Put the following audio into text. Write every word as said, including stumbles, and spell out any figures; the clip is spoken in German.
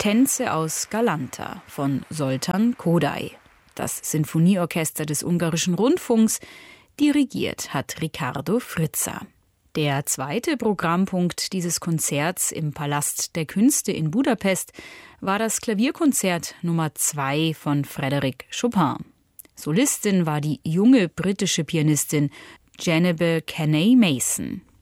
Tänze aus Galanta von Zoltán Kodály. Das Sinfonieorchester des Ungarischen Rundfunks dirigiert hat Ricardo Frizza. Der zweite Programmpunkt dieses Konzerts im Palast der Künste in Budapest war das Klavierkonzert Nummer zwei von Frédéric Chopin. Solistin war die junge britische Pianistin Genevieve Kenney Mason.